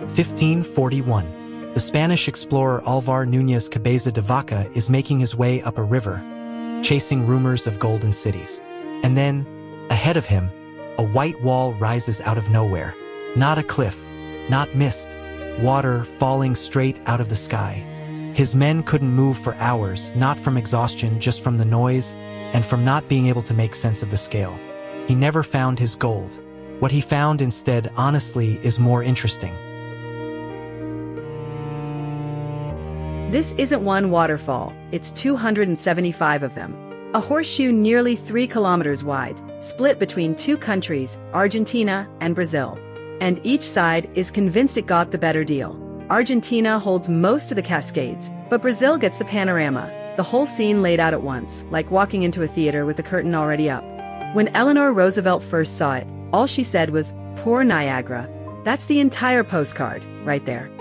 1541. The Spanish explorer Alvar Núñez Cabeza de Vaca is making his way up a river, chasing rumors of golden cities. And then, ahead of him, a white wall rises out of nowhere. Not a cliff, not mist, water falling straight out of the sky. His men couldn't move for hours, not from exhaustion, just from the noise and from not being able to make sense of the scale. He never found his gold. What he found instead, honestly, is more interesting. This isn't one waterfall, it's 275 of them. A horseshoe nearly 3 kilometers wide, split between two countries, Argentina and Brazil. And each side is convinced it got the better deal. Argentina holds most of the Cascades, but Brazil gets the panorama, the whole scene laid out at once, like walking into a theater with the curtain already up. When Eleanor Roosevelt first saw it, all she said was, "Poor Niagara." That's the entire postcard, right there.